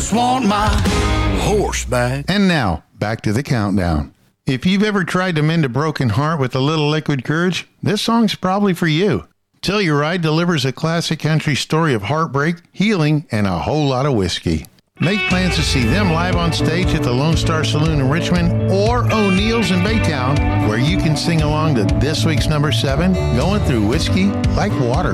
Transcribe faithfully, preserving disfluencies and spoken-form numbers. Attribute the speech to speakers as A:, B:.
A: just want my horse back.
B: And now, back to the countdown. If you've ever tried to mend a broken heart with a little liquid courage, this song's probably for you. Telluride delivers a classic country story of heartbreak, healing, and a whole lot of whiskey. Make plans to see them live on stage at the Lone Star Saloon in Richmond or O'Neill's in Baytown, where you can sing along to this week's number seven, Going Through Whiskey Like Water.